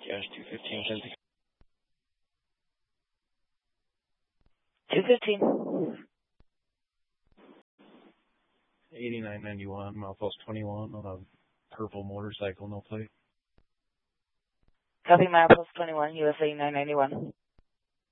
Cash 215. 215. 8991, milepost 21 on a purple motorcycle, no plate. Copy, milepost 21, USA 991.